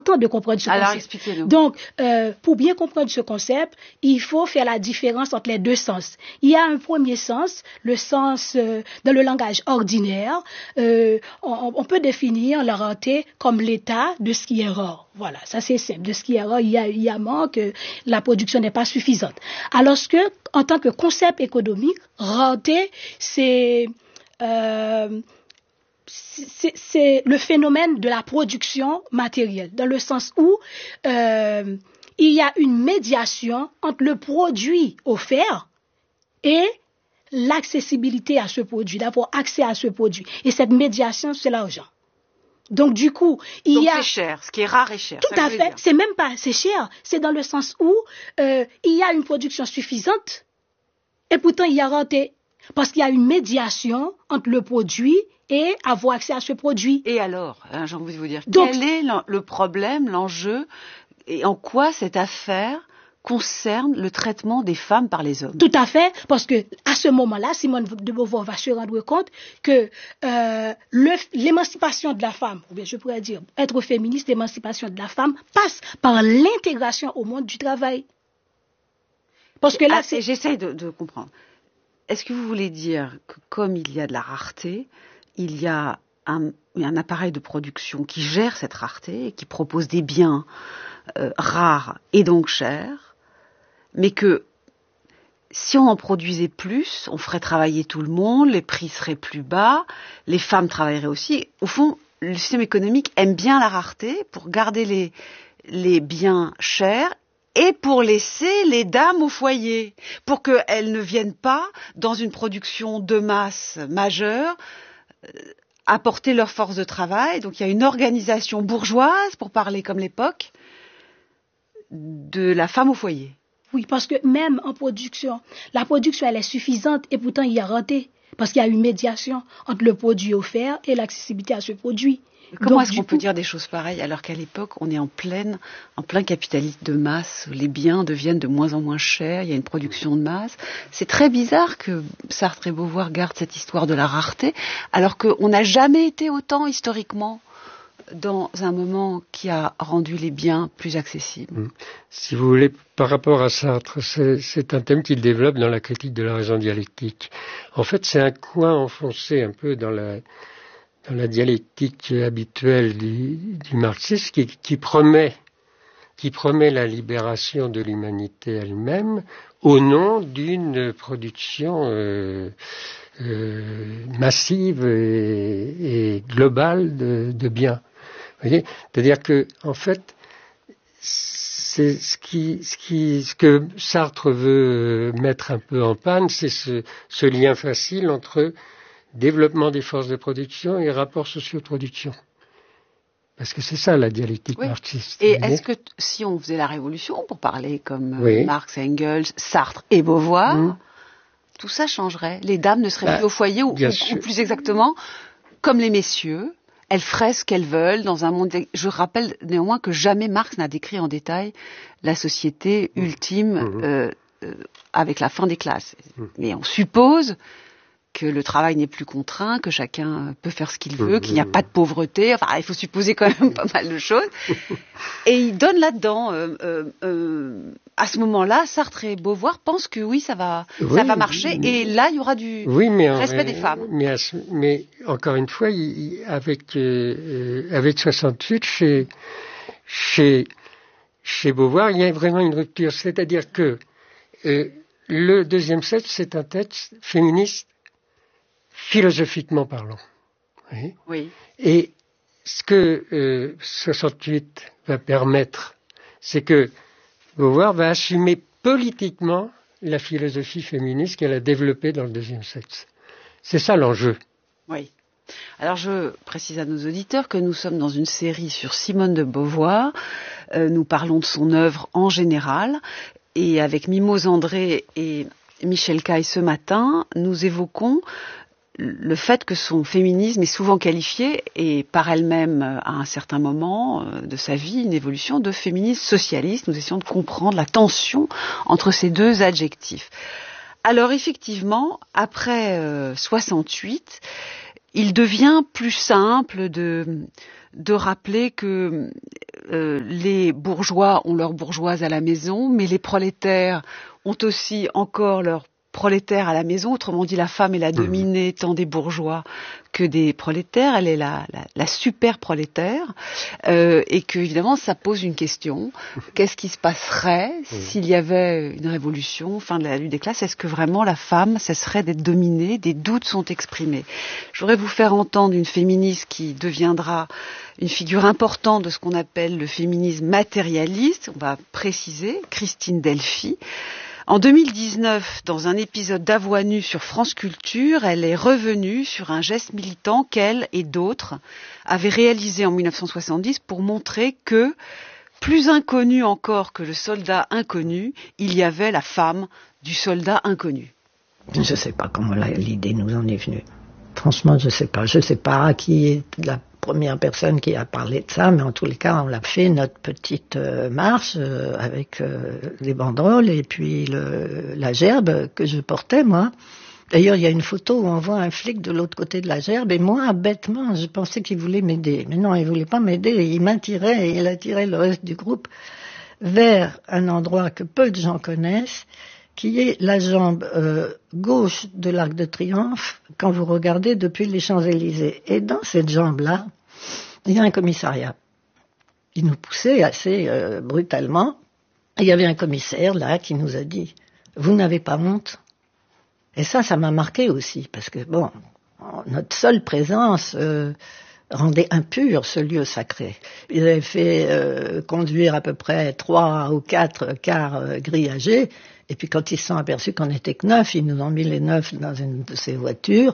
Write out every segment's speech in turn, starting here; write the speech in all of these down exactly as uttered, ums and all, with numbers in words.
de comprendre ce Alors, concept. expliquez-nous. Donc, euh, pour bien comprendre ce concept, il faut faire la différence entre les deux sens. Il y a un premier sens, le sens euh, dans le langage ordinaire. Euh, on, on peut définir la rareté comme l'état de ce qui est rare. Voilà, ça c'est simple. De ce qui est rare, il y a, il y a manque, la production n'est pas suffisante. Alors que, en tant que concept économique, rareté, c'est euh, C'est, c'est le phénomène de la production matérielle, dans le sens où euh, il y a une médiation entre le produit offert et l'accessibilité à ce produit, d'avoir accès à ce produit. Et cette médiation, c'est l'argent. Donc du coup, il Donc y a... c'est cher, ce qui est rare et cher. Tout à fait, c'est même pas, c'est cher. C'est dans le sens où euh, il y a une production suffisante et pourtant il y a rareté. Parce qu'il y a une médiation entre le produit et avoir accès à ce produit. Et alors, hein, j'ai envie de vous dire, Donc, quel est le problème, l'enjeu, et en quoi cette affaire concerne le traitement des femmes par les hommes? Tout à fait, parce que à ce moment-là, Simone de Beauvoir va se rendre compte que euh, le, l'émancipation de la femme, ou bien je pourrais dire, être féministe, l'émancipation de la femme passe par l'intégration au monde du travail. Parce que là, ah, c'est... J'essaie de, de comprendre. Est-ce que vous voulez dire que comme il y a de la rareté, il y a un, un appareil de production qui gère cette rareté et qui propose des biens euh, rares et donc chers, mais que si on en produisait plus, on ferait travailler tout le monde, les prix seraient plus bas, les femmes travailleraient aussi. Au fond, le système économique aime bien la rareté pour garder les, les biens chers et pour laisser les dames au foyer, pour qu'elles ne viennent pas, dans une production de masse majeure, euh, apporter leur force de travail. Donc il y a une organisation bourgeoise, pour parler comme l'époque, de la femme au foyer. Oui, parce que même en production, la production elle est suffisante et pourtant il y a rareté, parce qu'il y a une médiation entre le produit offert et l'accessibilité à ce produit. Comment Donc, est-ce qu'on coup... peut dire des choses pareilles alors qu'à l'époque, on est en, pleine, en plein capitalisme de masse, les biens deviennent de moins en moins chers, il y a une production de masse. C'est très bizarre que Sartre et Beauvoir gardent cette histoire de la rareté, alors qu'on n'a jamais été autant historiquement dans un moment qui a rendu les biens plus accessibles. Si vous voulez, par rapport à Sartre, c'est, c'est un thème qu'il développe dans la critique de la raison dialectique. En fait, c'est un coin enfoncé un peu dans la... dans la dialectique habituelle du, du marxisme qui, qui promet qui promet la libération de l'humanité elle-même au nom d'une production euh, euh, massive et, et globale de, de biens. Vous voyez, c'est-à-dire que en fait, c'est ce qui, ce qui, ce que Sartre veut mettre un peu en panne, c'est ce, ce lien facile entre développement des forces de production et rapports sociaux de production. Parce que c'est ça la dialectique oui. marxiste. Et est-ce que t- si on faisait la révolution, pour parler comme euh, oui. Marx, Engels, Sartre et Beauvoir, mmh. tout ça changerait. Les dames ne seraient bah, plus au foyer, ou, ou, ou plus exactement, comme les messieurs, elles feraient ce qu'elles veulent dans un monde... Je rappelle néanmoins que jamais Marx n'a décrit en détail la société mmh. ultime mmh. euh, euh, avec la fin des classes. Mmh. Mais on suppose que le travail n'est plus contraint, que chacun peut faire ce qu'il veut, mmh. qu'il n'y a pas de pauvreté. Enfin, il faut supposer quand même pas mal de choses. Et il donne là-dedans, euh, euh, euh, à ce moment-là, Sartre et Beauvoir pensent que oui, ça va, oui, ça va marcher. Oui. Et là, il y aura du oui, mais respect en, des femmes. Mais, mais encore une fois, il, avec euh, avec soixante-huit, chez chez chez Beauvoir, il y a vraiment une rupture. C'est-à-dire que euh, le deuxième sexe, c'est un texte féministe philosophiquement parlant. Oui. oui. Et ce que euh, soixante-huit va permettre, c'est que Beauvoir va assumer politiquement la philosophie féministe qu'elle a développée dans le deuxième sexe. C'est ça l'enjeu. Oui. Alors je précise à nos auditeurs que nous sommes dans une série sur Simone de Beauvoir. Euh, nous parlons de son œuvre en général. Et avec Mimose André et Michel Caille ce matin, nous évoquons le fait que son féminisme est souvent qualifié, et par elle-même à un certain moment de sa vie, une évolution de féminisme socialiste. Nous essayons de comprendre la tension entre ces deux adjectifs. Alors effectivement, après euh, soixante-huit, il devient plus simple de, de rappeler que euh, les bourgeois ont leurs bourgeoises à la maison, mais les prolétaires ont aussi encore leurs prolétaire à la maison, autrement dit la femme est la dominée tant des bourgeois que des prolétaires, elle est la, la, la super prolétaire, euh, et que évidemment ça pose une question, qu'est-ce qui se passerait s'il y avait une révolution, fin de la lutte des classes, est-ce que vraiment la femme cesserait d'être dominée, des doutes sont exprimés. Je voudrais vous faire entendre une féministe qui deviendra une figure importante de ce qu'on appelle le féminisme matérialiste, on va préciser, Christine Delphy. En deux mille dix-neuf, dans un épisode d'À voix nue sur France Culture, elle est revenue sur un geste militant qu'elle et d'autres avaient réalisé en mille neuf cent soixante-dix pour montrer que, plus inconnu encore que le soldat inconnu, il y avait la femme du soldat inconnu. Je ne sais pas comment la, l'idée nous en est venue. Franchement, je ne sais pas. Je ne sais pas qui est la première personne qui a parlé de ça, mais en tous les cas, on l'a fait, notre petite euh, marche euh, avec euh, les banderoles et puis le, la gerbe que je portais, moi. D'ailleurs, il y a une photo où on voit un flic de l'autre côté de la gerbe et moi, bêtement, je pensais qu'il voulait m'aider. Mais non, il voulait pas m'aider. Il m'attirait et il attirait le reste du groupe vers un endroit que peu de gens connaissent, qui est la jambe euh, gauche de l'Arc de Triomphe quand vous regardez depuis les Champs-Élysées. Et dans cette jambe-là, il y a un commissariat. Il nous poussait assez euh, brutalement. Et il y avait un commissaire là qui nous a dit « Vous n'avez pas honte ?» Et ça, ça m'a marqué aussi, parce que bon, notre seule présence euh, rendait impur ce lieu sacré. Ils avaient fait euh, conduire à peu près trois ou quatre cars euh, grillagés. Et puis quand ils se sont aperçus qu'on était que neuf, ils nous ont mis les neuf dans une de ces voitures.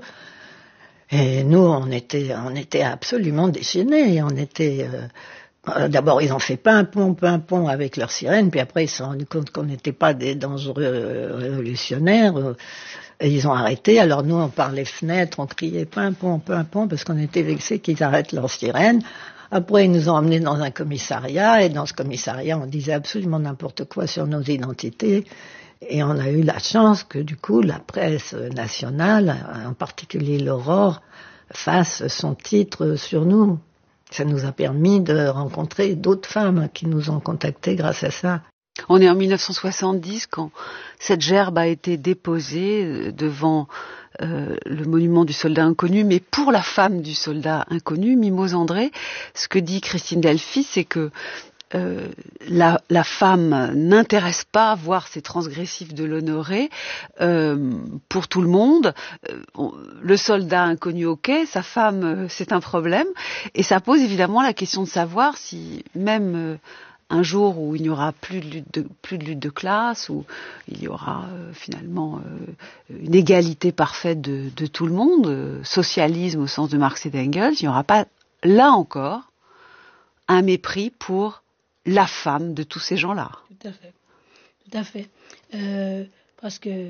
Et nous, on était, on était absolument déchaînés. On était, euh, d'abord, ils ont fait pimpon, pimpon avec leurs sirènes, puis après, ils se sont rendus compte qu'on n'était pas des dangereux révolutionnaires. Et ils ont arrêté. Alors nous, on par les fenêtres, on criait pimpon, pimpon, parce qu'on était vexés qu'ils arrêtent leurs sirènes. Après, ils nous ont emmenés dans un commissariat, et dans ce commissariat, on disait absolument n'importe quoi sur nos identités. Et on a eu la chance que, du coup, la presse nationale, en particulier l'Aurore, fasse son titre sur nous. Ça nous a permis de rencontrer d'autres femmes qui nous ont contactés grâce à ça. On est en mille neuf cent soixante-dix quand cette gerbe a été déposée devant euh, le monument du soldat inconnu, mais pour la femme du soldat inconnu, Mimose André, ce que dit Christine Delphy, c'est que Euh, la, la femme n'intéresse pas à voir ces transgressifs de l'honoré euh, pour tout le monde. Euh, on, le soldat inconnu, ok, sa femme, euh, c'est un problème. Et ça pose évidemment la question de savoir si même euh, un jour où il n'y aura plus de lutte de, plus de lutte de classe, où il y aura euh, finalement euh, une égalité parfaite de, de tout le monde, euh, socialisme au sens de Marx et d'Engels, il n'y aura pas, là encore, un mépris pour la femme de tous ces gens-là. Tout à fait. Tout à fait. Euh, parce que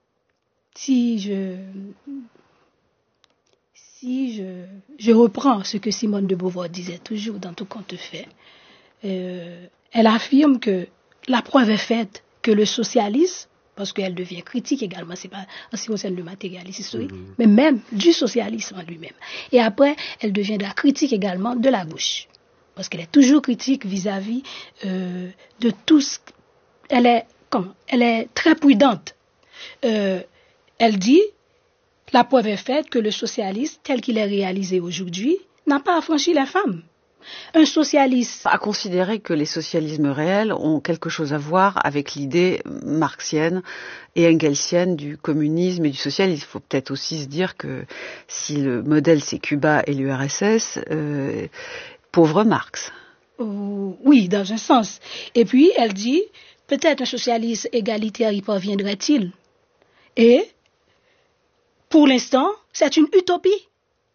si je si je, je reprends ce que Simone de Beauvoir disait toujours dans Tout compte fait, euh, elle affirme que la preuve est faite que le socialisme, parce qu'elle devient critique également, c'est pas en ce qui concerne le matérialisme historique, mmh. mais même du socialisme en lui-même. Et après, elle devient de la critique également de la gauche. Parce qu'elle est toujours critique vis-à-vis euh, de tout ce... Elle est, comment, elle est très prudente. Euh, elle dit, la preuve est faite que le socialisme, tel qu'il est réalisé aujourd'hui, n'a pas affranchi les femmes. Un socialiste... À considérer que les socialismes réels ont quelque chose à voir avec l'idée marxienne et engelsienne du communisme et du socialisme. Il faut peut-être aussi se dire que si le modèle c'est Cuba et l'U R S S... Euh, pauvre Marx. Euh, oui, dans un sens. Et puis, elle dit, peut-être un socialisme égalitaire y parviendrait-il. Et, pour l'instant, c'est une utopie.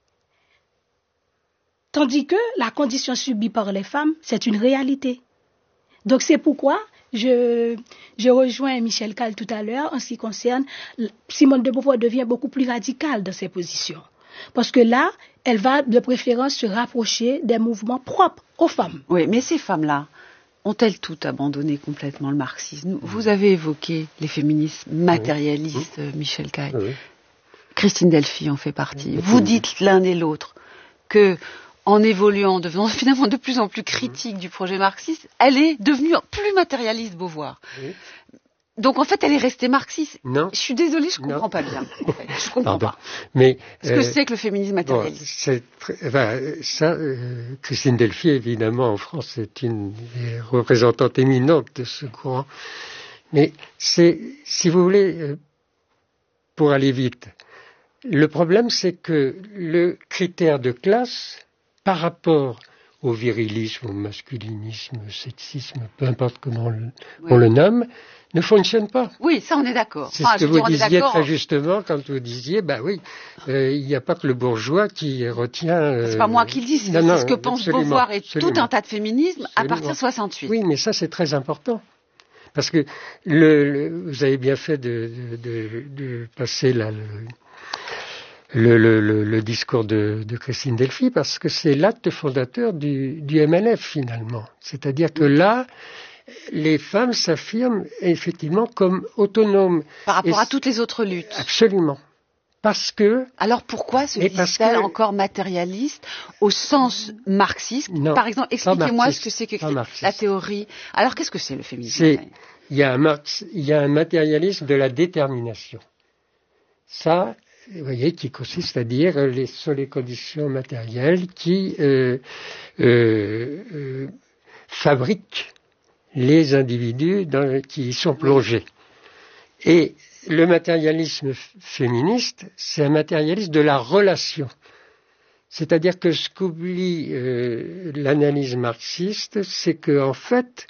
Tandis que la condition subie par les femmes, c'est une réalité. Donc, c'est pourquoi je, je rejoins Michel Calle tout à l'heure en ce qui concerne, Simone de Beauvoir devient beaucoup plus radicale dans ses positions. Parce que là, elle va de préférence se rapprocher des mouvements propres aux femmes. Oui, mais ces femmes-là, ont-elles toutes abandonné complètement le marxisme ? Vous avez évoqué les féministes matérialistes, oui. Michel Caille. Oui. Christine Delphy en fait partie. Oui. Vous dites l'un et l'autre que en évoluant, en devenant finalement de plus en plus critique mmh. du projet marxiste, elle est devenue plus matérialiste, Beauvoir. Oui. Donc en fait, elle est restée marxiste. Non. Je suis désolée, je comprends non. pas bien. En fait. Je comprends Pardon. pas. Mais ce euh, que c'est que le féminisme matérialiste. Bon, c'est très, enfin, ça, euh, Christine Delphi, évidemment, en France, est une des représentantes éminentes de ce courant. Mais c'est, si vous voulez, euh, pour aller vite, le problème, c'est que le critère de classe, par rapport au virilisme, au masculinisme, au sexisme, peu importe comment on le, oui. on le nomme, ne fonctionne pas. Oui, ça on est d'accord. C'est enfin, ce que je vous disiez très justement quand vous disiez, bah oui, euh, il n'y a pas que le bourgeois qui retient... Euh, c'est pas moi qui le dis, c'est, non, c'est non, ce que pense Beauvoir et absolument. Tout un tas de féminisme absolument. À partir de soixante-huit. Oui, mais ça c'est très important. Parce que le, le, vous avez bien fait de, de, de, de passer là le, le, le, le, le discours de, de Christine Delphi, parce que c'est l'acte fondateur du, du M L F finalement. C'est-à-dire que là, les femmes s'affirment effectivement comme autonomes. Par rapport et à toutes les autres luttes. Absolument. Parce que... Alors pourquoi se disent-elles que... encore matérialistes au sens marxiste? Non, par exemple, expliquez-moi ce que c'est que la théorie. Alors qu'est-ce que c'est le féminisme? C'est, il y a un Marx, il y a un matérialisme de la détermination. Ça, vous voyez, qui consiste à dire les, sur les conditions matérielles qui euh, euh, euh, fabriquent les individus dans, qui y sont plongés. Et le matérialisme féministe, c'est un matérialisme de la relation. C'est-à-dire que ce qu'oublie euh, l'analyse marxiste, c'est que en fait,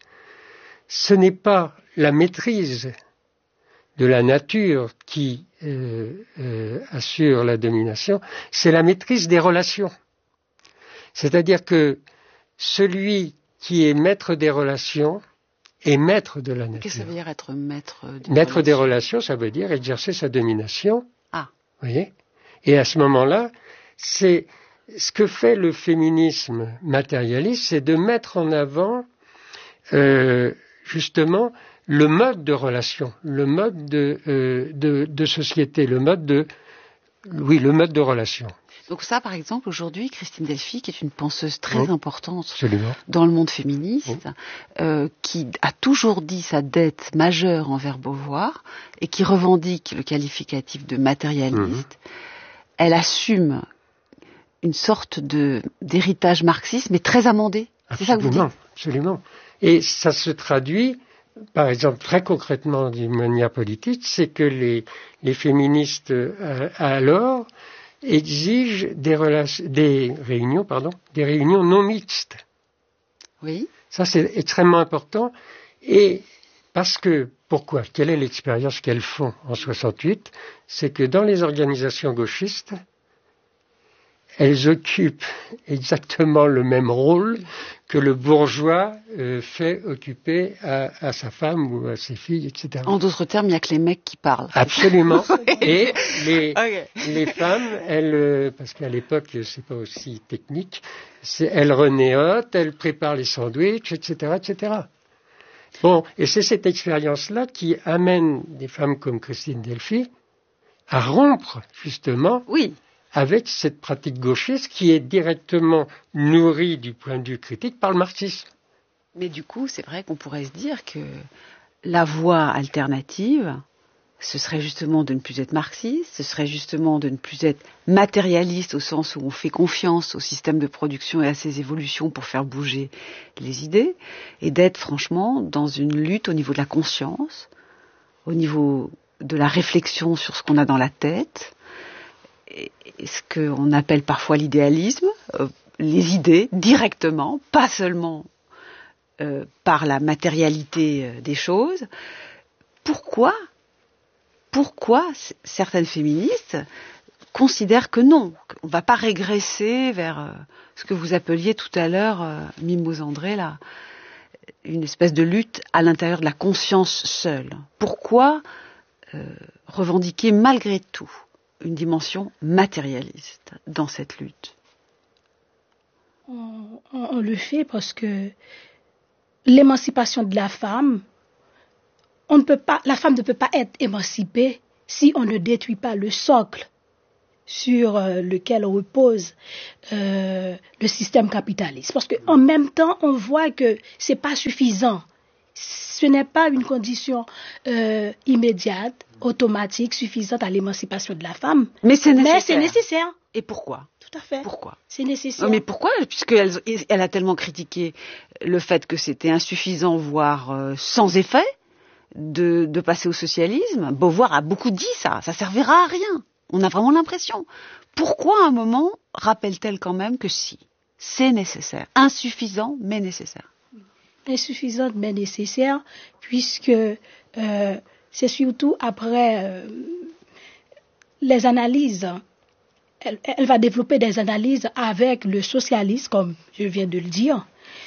ce n'est pas la maîtrise de la nature qui euh, euh, assure la domination, c'est la maîtrise des relations. C'est-à-dire que celui qui est maître des relations est maître de la nature. Qu'est-ce que ça veut dire être maître des Maître relations? des relations, ça veut dire exercer sa domination. Ah. Vous voyez? Et à ce moment-là, c'est ce que fait le féminisme matérialiste, c'est de mettre en avant euh, justement le mode de relation, le mode de, euh, de, de société, le mode de, oui, le mode de relation. Donc ça, par exemple, aujourd'hui, Christine Delphi, qui est une penseuse très oui, importante absolument. Dans le monde féministe, oui. euh, qui a toujours dit sa dette majeure envers Beauvoir et qui revendique le qualificatif de matérialiste, mmh. elle assume une sorte de, d'héritage marxiste, mais très amendé. Absolument, c'est ça que vous dites? Absolument. Et ça se traduit, par exemple, très concrètement d'une manière politique, c'est que les, les féministes euh, alors exigent des, relations, des réunions, pardon, des réunions non mixtes. Oui. Ça, c'est extrêmement important. Et parce que, pourquoi? Quelle est l'expérience qu'elles font en soixante-huit? C'est que dans les organisations gauchistes, elles occupent exactement le même rôle que le bourgeois euh, fait occuper à, à sa femme ou à ses filles, et cetera. En d'autres termes, il n'y a que les mecs qui parlent. Absolument. Et les, okay. les femmes, elles, euh, parce qu'à l'époque, c'est pas aussi technique, c'est, elles renéotent, elles préparent les sandwichs, et cetera, et cetera. Bon, et c'est cette expérience-là qui amène des femmes comme Christine Delphi à rompre, justement, oui. avec cette pratique gauchiste qui est directement nourrie du point de vue critique par le marxisme. Mais du coup, c'est vrai qu'on pourrait se dire que la voie alternative, ce serait justement de ne plus être marxiste, ce serait justement de ne plus être matérialiste au sens où on fait confiance au système de production et à ses évolutions pour faire bouger les idées, et d'être franchement dans une lutte au niveau de la conscience, au niveau de la réflexion sur ce qu'on a dans la tête, ce qu'on appelle parfois l'idéalisme, euh, les idées directement, pas seulement euh, par la matérialité euh, des choses. Pourquoi, pourquoi c- certaines féministes considèrent que non, qu'on ne va pas régresser vers euh, ce que vous appeliez tout à l'heure, euh, Mimose André, là, une espèce de lutte à l'intérieur de la conscience seule. Pourquoi euh, revendiquer malgré tout une dimension matérialiste dans cette lutte? on, on, on le fait parce que l'émancipation de la femme, on ne peut pas, la femme ne peut pas être émancipée si on ne détruit pas le socle sur euh, lequel repose euh, le système capitaliste. Parce qu'en même temps, on voit que c'est pas suffisant. Ce n'est pas une condition euh, immédiate, automatique, suffisante à l'émancipation de la femme. Mais c'est nécessaire. Mais c'est nécessaire. Et pourquoi ? Tout à fait. Pourquoi ? C'est nécessaire. Mais pourquoi ? Puisqu'elle elle a tellement critiqué le fait que c'était insuffisant, voire euh, sans effet, de, de passer au socialisme. Beauvoir a beaucoup dit ça. Ça servira à rien. On a vraiment l'impression. Pourquoi, à un moment, rappelle-t-elle quand même que si, c'est nécessaire. Insuffisant, mais nécessaire. Insuffisante, mais nécessaire, puisque euh, c'est surtout après euh, les analyses. Elle, elle va développer des analyses avec le socialisme, comme je viens de le dire.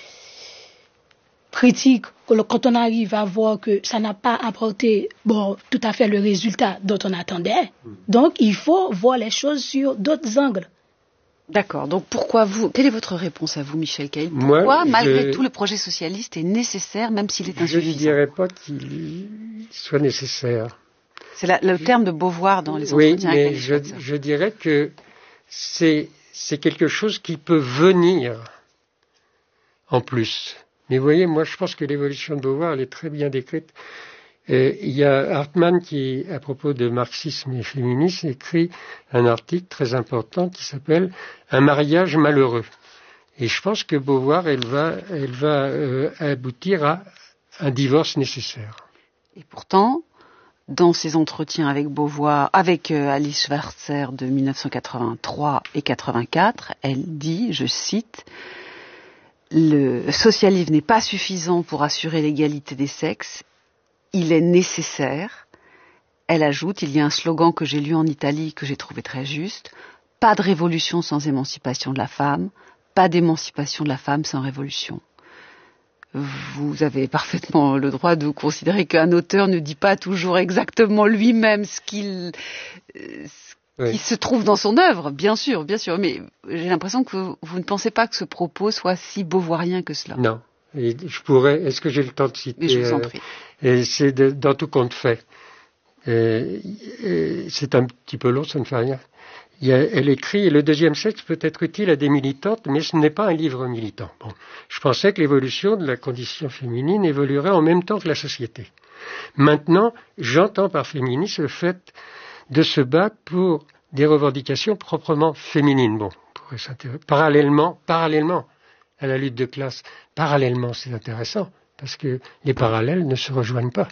Critique, quand on arrive à voir que ça n'a pas apporté bon, tout à fait le résultat dont on attendait. Donc, il faut voir les choses sur d'autres angles. D'accord. Donc, pourquoi vous... Quelle est votre réponse à vous, Michel Caïd ? Moi, Pourquoi, malgré je... tout, le projet socialiste est nécessaire, même s'il est insuffisant ? Je ne dirais pas qu'il soit nécessaire. C'est la, le terme de Beauvoir dans les oui, entretiens avec Alice je, Schwarzer. je dirais que c'est, c'est quelque chose qui peut venir en plus. Mais vous voyez, moi je pense que l'évolution de Beauvoir, elle est très bien décrite. Euh, il y a Hartmann qui, à propos de marxisme et féminisme, écrit un article très important qui s'appelle « Un mariage malheureux ». Et je pense que Beauvoir, elle va, elle va euh, aboutir à un divorce nécessaire. Et pourtant, dans ses entretiens avec Beauvoir, avec euh, Alice Schwarzer de mille neuf cent quatre-vingt-trois et quatre-vingt-quatre, elle dit, je cite, « Le socialisme n'est pas suffisant pour assurer l'égalité des sexes, il est nécessaire. » Elle ajoute, il y a un slogan que j'ai lu en Italie que j'ai trouvé très juste, « Pas de révolution sans émancipation de la femme, pas d'émancipation de la femme sans révolution. » Vous avez parfaitement le droit de considérer qu'un auteur ne dit pas toujours exactement lui-même ce qu'il, ce oui. qui se trouve dans son œuvre, bien sûr, bien sûr. Mais j'ai l'impression que vous, vous ne pensez pas que ce propos soit si beauvoirien que cela. Non. Et je pourrais. Est-ce que j'ai le temps de citer ? Mais je vous en prie. Euh, et c'est de, dans tout compte fait. Et, et c'est un petit peu long, ça ne fait rien. Il y a, elle écrit « Le deuxième sexe peut être utile à des militantes, mais ce n'est pas un livre militant. » Bon, je pensais que l'évolution de la condition féminine évoluerait en même temps que la société. Maintenant, j'entends par féminisme le fait de se battre pour des revendications proprement féminines. Bon, pourrait s'intéresser. Parallèlement, parallèlement à la lutte de classe, parallèlement, c'est intéressant, parce que les parallèles ne se rejoignent pas.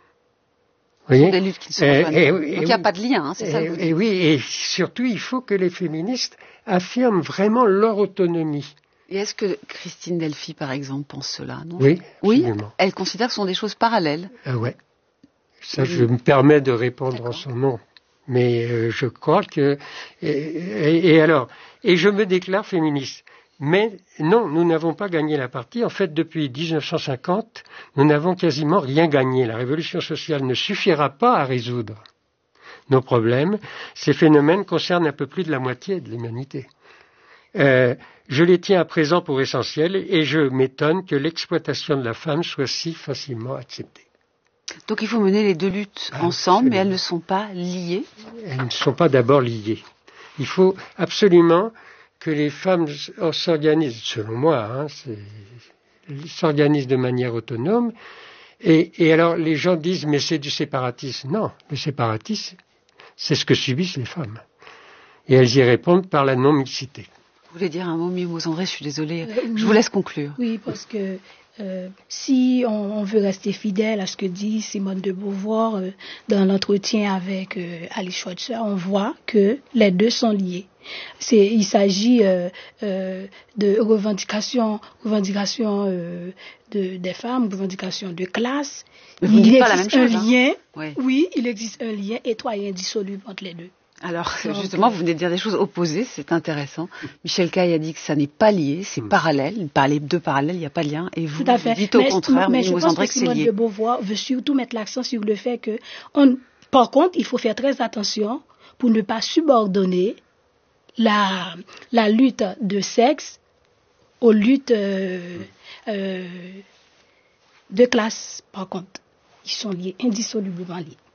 Ce sont des luttes qui ne se rejoignent et, pas. et, Donc il n'y a pas de lien, hein, c'est et, ça que vous dites. Et oui, et surtout, il faut que les féministes affirment vraiment leur autonomie. Et est-ce que Christine Delphi, par exemple, pense cela, non ? Oui, oui, absolument. Elle considère que ce sont des choses parallèles. Ah ouais. Ça, je me permets de répondre D'accord. en son nom. Mais euh, je crois que... Et, et, et alors, et je me déclare féministe. Mais non, nous n'avons pas gagné la partie. En fait, depuis dix-neuf cent cinquante, nous n'avons quasiment rien gagné. La révolution sociale ne suffira pas à résoudre nos problèmes. Ces phénomènes concernent un peu plus de la moitié de l'humanité. Euh, je les tiens à présent pour essentiels et je m'étonne que l'exploitation de la femme soit si facilement acceptée. Donc il faut mener les deux luttes Ah, ensemble, absolument. mais elles ne sont pas liées. Elles ne sont pas d'abord liées. Il faut absolument que les femmes s'organisent, selon moi, hein, c'est, s'organisent de manière autonome. Et, et alors les gens disent mais c'est du séparatisme. Non, le séparatisme, c'est ce que subissent les femmes. Et elles y répondent par la non-mixité. Vous voulez dire un mot, Mimose André, je suis désolée. Euh, oui. Je vous laisse conclure. Oui, parce que euh, si on, on veut rester fidèle à ce que dit Simone de Beauvoir euh, dans l'entretien avec euh, Alice Schwarzer, on voit que les deux sont liés. C'est, il s'agit euh, euh, de revendications, revendications euh, de, des femmes, revendications de classe. Mais vous il dites existe pas la même chose, un hein. lien, Oui. oui, il existe un lien étroit et indissoluble entre les deux. Alors, Donc, justement, vous venez de dire des choses opposées, c'est intéressant. Michel Caille a dit que ça n'est pas lié, c'est parallèle. Il parlait de deux parallèles, il n'y a pas de lien. Et vous, Tout à fait. vous dites au mais, contraire, mais je Mimose pense André, que que c'est Simone lié. de Beauvoir veut surtout mettre l'accent sur le fait que, on, par contre, il faut faire très attention pour ne pas subordonner la, la lutte de sexe aux luttes euh, euh, de classe. Par contre, ils sont liés, indissolublement liés.